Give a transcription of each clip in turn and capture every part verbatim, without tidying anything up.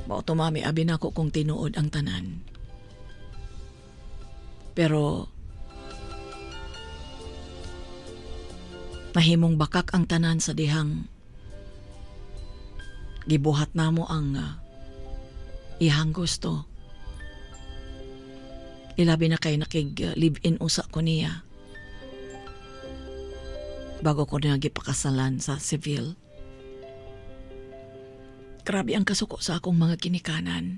Mao to mami abi nako kung tinuod ang tanan. Pero nahimong bakak ang tanan sa dihang gibuhat namo ang uh, ihang gusto. Ilabi na kay nakig uh, live-in usa ko niya bago ko na gipakasalan sa civil. Grabe ang kasuko sa akong mga kinikanan.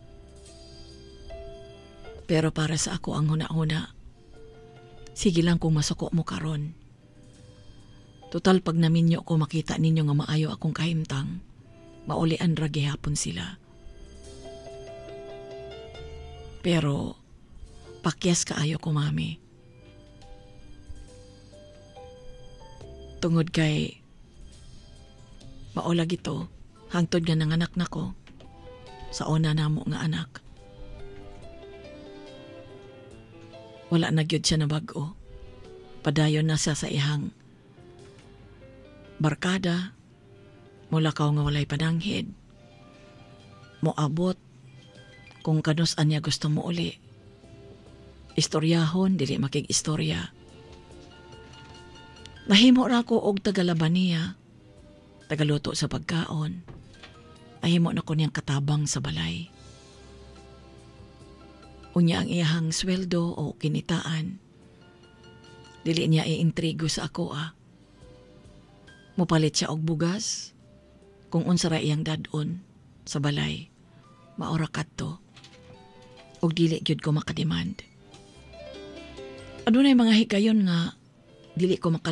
Pero para sa ako ang huna-huna, sige lang kung masuko mo karon. Total pag naminyo ko makita ninyo nga maayo akong kahimtang, maulian ra gihapon sila. Pero pakyas kaayo ko mami. Tungod kay maulag ito, hangtod nga nanganak nako sa una namo nga anak. Wala na gyud siya na bag-o. Padayon na siya sa ihang barkada. Mula kaw nga walay pananghid. Moabot kung kanus-an niya gusto mo uli. Istoryahon, dili makig-istorya. Nahimo ra ko og tagalaban niya. Tagaluto sa pagkaon. Nahimo na ko niyang katabang sa balay. Unya ang iyahang sweldo o kinitaan. Dili niya iintrigo sa ako ah. Mupalit siya og bugas. Kung unsa ra iyang dadon sa balay. Maora kadto. Og dili gyud ko makademand. Adunay mga hikayon nga dili ko makal